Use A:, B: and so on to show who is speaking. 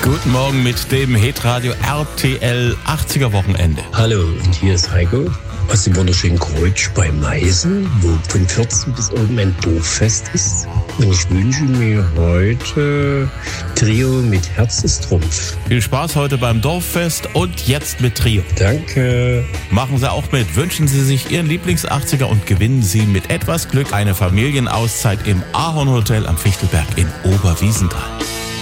A: Guten Morgen mit dem Hitradio RTL 80er Wochenende.
B: Hallo, und hier ist Heiko aus dem wunderschönen Kreutsch bei Meißen, wo von 14 bis oben ein Dorffest ist. Und ich wünsche mir heute Trio mit Herz ist Trumpf.
A: Viel Spaß heute beim Dorffest und jetzt mit Trio.
B: Danke.
A: Machen Sie auch mit. Wünschen Sie sich Ihren Lieblings-80er und gewinnen Sie mit etwas Glück eine Familienauszeit im Ahorn Hotel am Fichtelberg in Oberwiesenthal.